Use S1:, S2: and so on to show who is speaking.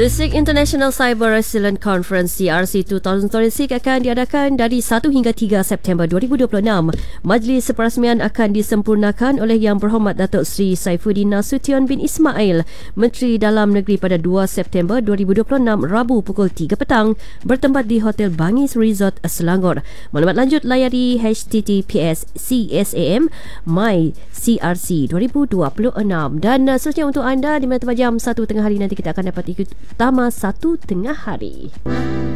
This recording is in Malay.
S1: The SIG International Cyber Resilience Conference CRC 2026 akan diadakan dari 1 hingga 3 September 2026. Majlis perasmian akan disempurnakan oleh Yang Berhormat Datuk Seri Saifuddin Nasution bin Ismail, Menteri Dalam Negeri pada 2 September 2026 Rabu pukul 3 petang bertempat di Hotel Bangis Resort Selangor. Maklumat lanjut layari https://csam mycrc 2026. Dan seterusnya untuk anda di mana jam 1 tengah hari nanti kita akan dapat ikut utama 1 tengah hari.